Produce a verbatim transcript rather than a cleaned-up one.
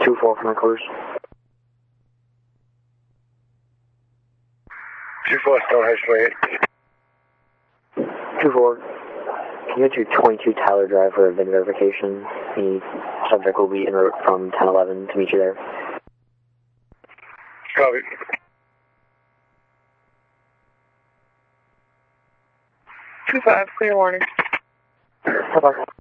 two four from headquarters. two four, Stonehenge twenty-eight. two four, can you go to twenty-two Tyler Drive for VIN verification? The subject will be en route from ten eleven to meet you there. Copy. two five, clear warning. Bye-bye.